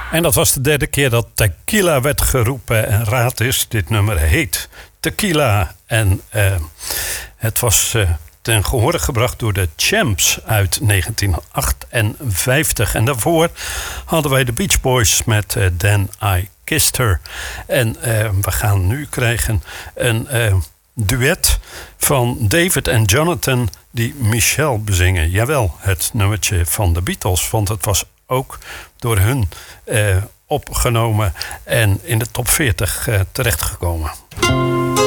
En dat was de derde keer dat Tequila werd geroepen. En raad eens, dit nummer heet Tequila. En het was ten gehore gebracht door de Champs uit 1958. En daarvoor hadden wij de Beach Boys met Then I Kissed Her. En we gaan nu krijgen een duet van David en Jonathan die Michelle bezingen. Jawel, het nummertje van de Beatles, want het was ook door hun opgenomen en in de top 40 terechtgekomen.